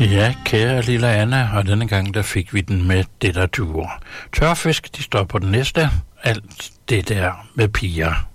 Ja, kære lille Anna, og denne gang der fik vi den med det der duer. Tørfisk, de står på den næste. Alt det der med piger.